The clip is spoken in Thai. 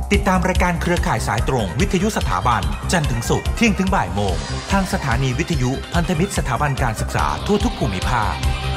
ติดตามรายการเครือข่ายสายตรงวิทยุสถาบันจันทร์ถึงศุกร์เที่ยงถึงบ่ายโมงทางสถานีวิทยุพันธมิตรสถาบันการศึกษาทั่วทุกภูมิภาค